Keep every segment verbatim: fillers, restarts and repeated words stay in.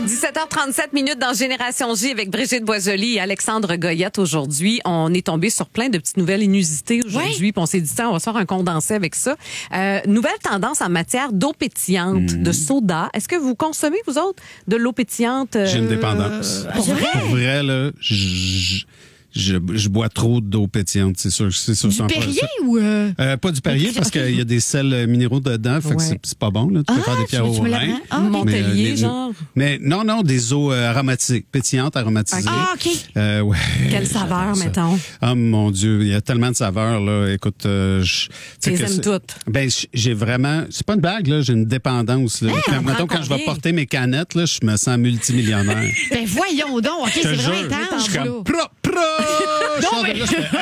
dix-sept heures trente-sept minutes dans Génération J avec Brigitte Boisjoli et Alexandre Goyette aujourd'hui. On est tombé sur plein de petites nouvelles inusitées aujourd'hui. Oui. Puis on s'est dit, tiens, on va se faire un condensé avec ça. Euh, nouvelle tendance en matière d'eau pétillante, mmh. de soda. Est-ce que vous consommez, vous autres, de l'eau pétillante? Euh, J'ai une dépendance. Pour vrai? Pour vrai, là, je... Je, je bois trop d'eau pétillante, c'est sûr. C'est sûr du c'est Perrier ça. ou... Euh... Euh, pas du Perrier, parce okay. qu'il y a des sels minéraux dedans, fait ouais. que c'est, c'est pas bon. Là. Tu ah, peux faire des pierres au rein. Ah, Montpellier, mais, genre? Mais non, non, des eaux euh, aromatiques, pétillantes, aromatisées. Ah, OK. Euh, ouais, Quelle saveur, mettons? Oh mon Dieu, il y a tellement de saveurs, là. Écoute, euh, je... Tu les aimes toutes? Ben, j'ai vraiment... C'est pas une blague, là. J'ai une dépendance, là. Hey, quand, mettons, quand je vais porter mes canettes, là, je me sens multimillionnaire. Ben, voyons donc. OK, c'est vraiment intense. Je suis comme... Pro, pro! Non, mais... Je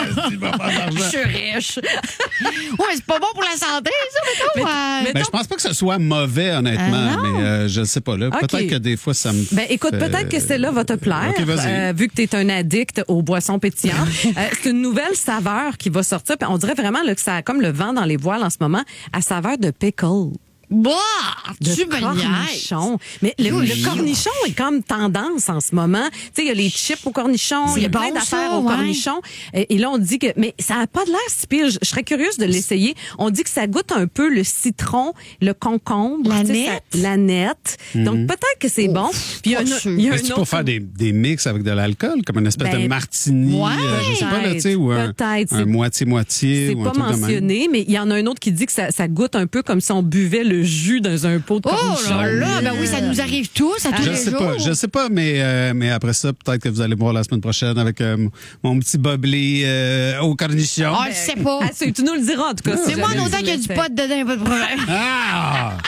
suis riche. Ouais, c'est pas bon pour la santé, ça, mettons. Mais, ouais. ben, je pense pas que ce soit mauvais, honnêtement, euh, mais euh, je sais pas. Là. Okay. Peut-être que des fois, ça me Ben, écoute, fait... peut-être que celle-là va te plaire, okay, euh, vu que tu es un addict aux boissons pétillantes. euh, c'est une nouvelle saveur qui va sortir. On dirait vraiment là, que ça a comme le vent dans les voiles en ce moment, à saveur de pickle. Bah, de tu cornichon. Mais le, le cornichon est comme tendance en ce moment. Tu sais, il y a les chips au cornichon, il y a plein bon, d'affaires ça, au ouais. cornichon. Et, et là, on dit que... Mais ça n'a pas de l'air si pire. Je, je serais curieuse de l'essayer. On dit que ça goûte un peu le citron, le concombre. La nette. nette. La nette. Mm-hmm. Donc, peut-être que c'est bon. Puis il y a, oh, un, il y a un autre... autre... pour faire des, des mix avec de l'alcool, comme une espèce ben, de martini, ouais, euh, je sais pas, là, tu sais, ou un, un moitié-moitié. C'est ou pas un mentionné, mais il y en a un autre qui dit que ça, ça goûte un peu comme si on buvait le jus dans un pot de cornichon. Oh là là, ben oui, ça nous arrive tous, à tous je les sais jours. Pas, je sais pas, mais, euh, mais après ça, peut-être que vous allez me voir la semaine prochaine avec euh, mon petit boblé euh, au cornichon. Ah, je sais pas. Ah, tu nous le diras, en tout cas. C'est si moi, en autant qu'il y a du pot dedans, pas de problème. Ah!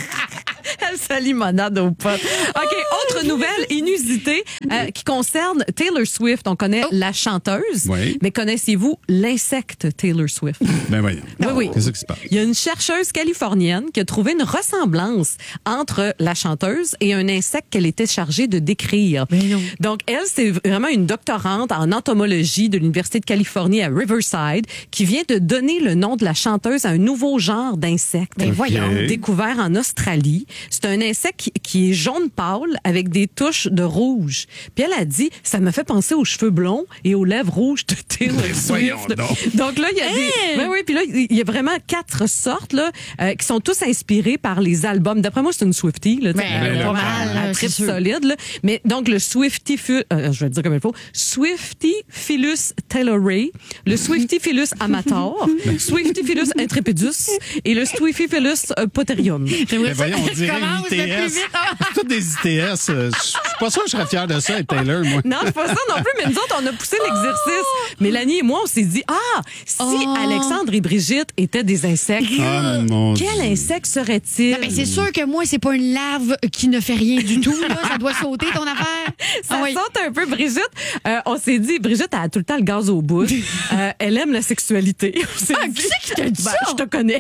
Elle sa limonade aux potes. OK, autre nouvelle inusitée euh, qui concerne Taylor Swift. On connaît oh. la chanteuse, oui. mais connaissez-vous l'insecte Taylor Swift? Ben voyons. Oui, oui. C'est ça qui se passe. Il y a une chercheuse californienne qui a trouvé une ressemblance entre la chanteuse et un insecte qu'elle était chargée de décrire. Donc, elle, c'est vraiment une doctorante en entomologie de l'Université de Californie à Riverside qui vient de donner le nom de la chanteuse à un nouveau genre d'insecte. Ben voyons. Okay. Découvert en Australie. C'est un insecte qui, qui est jaune pâle avec des touches de rouge. Puis elle a dit, ça me fait penser aux cheveux blonds et aux lèvres rouges de Taylor Swift. Donc. donc là, il y a hey! des... Ben oui, puis là, il y a vraiment quatre sortes là, euh, qui sont tous inspirés par les albums. D'après moi, c'est une Swiftie. Là, ben, euh, pas mal. Très solide. Là. Mais donc, le Swiftie... Euh, je vais le dire comme il faut. Swiftifilus taylori, le Swiftifilus amator, Swiftifilus intrepidus et le Swiftifilus poterium. Mais voyons, on dirait I T S. C'est toutes des I T S. Je suis pas sûr que je serais fier de ça, être Taylor, moi. Non, c'est pas ça non plus, mais nous autres, on a poussé l'exercice. Oh! Mélanie et moi, on s'est dit, ah, si oh! Alexandre et Brigitte étaient des insectes, oh, mon quel Dieu. insecte serait-il? Non, mais c'est sûr que moi, c'est pas une larve qui ne fait rien du tout. Là. Ça doit sauter, ton affaire. Ça ah, oui. saute un peu, Brigitte. Euh, on s'est dit, Brigitte a tout le temps le gaz au bout. euh, elle aime la sexualité. Ah, qui c'est qui t'a dit ben, ça? Je te connais.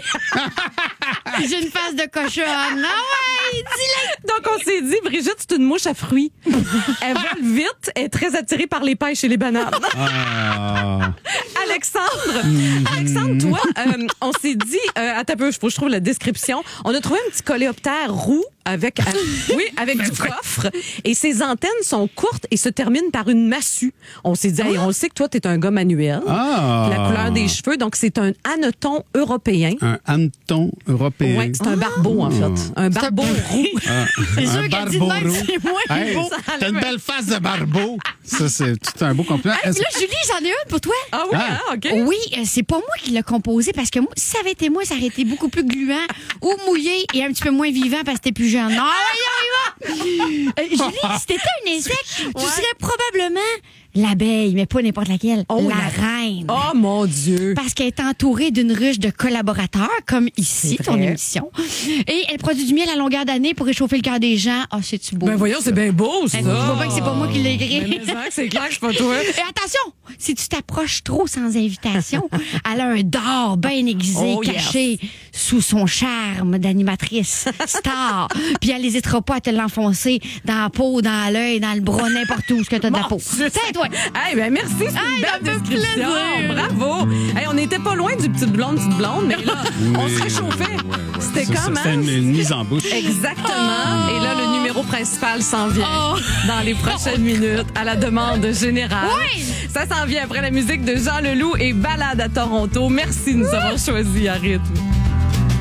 J'ai une face de cochonne. Ah ouais, dis-le. Donc, on s'est dit, Brigitte, c'est une mouche à fruits. Elle vole vite, elle est très attirée par les pêches et les bananes. Ah. Alexandre, mm-hmm. Alexandre, toi, euh, on s'est dit, euh, attends un peu, il faut que je trouve la description. On a trouvé un petit coléoptère roux avec, euh, oui, avec du coffre. Et ses antennes sont courtes et se terminent par une massue. On s'est dit, hey, on le sait que toi, t'es un gars manuel. Ah. La couleur des cheveux. Donc, c'est un hanneton européen. Un hanneton européen. Oui, c'est un barbeau, en fait. Un barbeau roux. Ah. C'est sûr un qu'elle dit de même, c'est moins hey, beau. T'as une belle face de barbeau. Ça, c'est tout un beau compliment. Hey, là, Julie, j'en ai une pour toi. Ah oui, ah. Hein, OK. Oui, c'est pas moi qui l'ai composé parce que moi, si ça avait été moi, ça aurait été beaucoup plus gluant ou mouillé et un petit peu moins vivant parce que t'es plus jeune. Non, euh, Julie, si t'étais un insecte, ouais. tu serais probablement l'abeille, mais pas n'importe laquelle. Oh, la, la reine. Oh mon Dieu. Parce qu'elle est entourée d'une ruche de collaborateurs, comme ici, ton émission. Et elle produit du miel à longueur d'année pour réchauffer le cœur des gens. Ah, oh, c'est-tu beau? Ben voyons, c'est bien beau, ça. Je vois pas que c'est pas moi qui l'ai écrit. Mais, mais c'est clair que c'est pas toi. Et attention, si tu t'approches trop sans invitation, elle a un dard bien aiguisé, oh, caché. Yes. sous son charme d'animatrice star. Puis elle n'hésitera pas à te l'enfoncer dans la peau, dans l'œil, dans le bras, n'importe où ce que t'as de la peau. C'est toi. Hey, ben merci, c'est une Hey, belle ça me fait description. plaisir. Bravo. Hey, on n'était pas loin du petite blonde, petite blonde, mais là, on se réchauffait. Ouais, ouais. C'était Ça, quand ça, même... C'était une, une mise en bouche. Exactement. Et là, le numéro principal s'en vient Oh. dans les prochaines minutes à la demande générale. Oui. Ça s'en vient après la musique de Jean Leloup et Balade à Toronto. Merci de nous avoir choisis à rythme.